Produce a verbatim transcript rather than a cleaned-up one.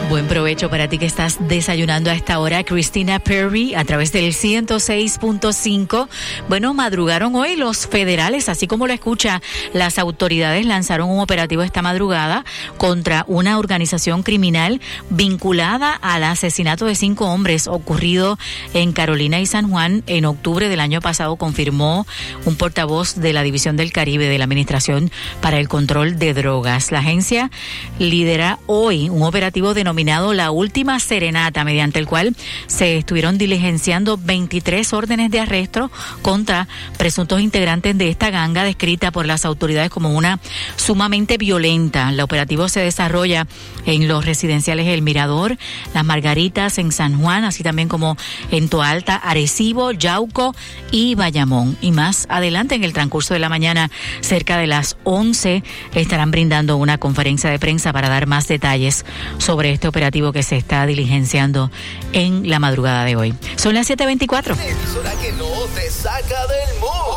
Buen provecho para ti que estás desayunando a esta hora. Christina Perry a través del ciento seis punto cinco. Bueno, madrugaron hoy los federales, así como lo escucha. Las autoridades lanzaron un operativo esta madrugada contra una organización criminal vinculada al asesinato de cinco hombres ocurrido en Carolina y San Juan en octubre del año pasado, confirmó un portavoz de la División del Caribe de la Administración para el Control de Drogas. La agencia lidera hoy un operativo denominado La Última Serenata, mediante el cual se estuvieron diligenciando veintitrés órdenes de arresto contra presuntos integrantes de esta ganga descrita por las autoridades como una sumamente violenta. El operativo se desarrolla en los residenciales El Mirador, Las Margaritas en San Juan, así también como en Toalta, Arecibo, Yauco y Bayamón. Y más adelante en el transcurso de la mañana, cerca de las once, estarán brindando una conferencia de prensa para dar más detalles sobre este operativo que se está diligenciando en la madrugada de hoy. Son las siete veinticuatro. Emisora que no te saca del mood.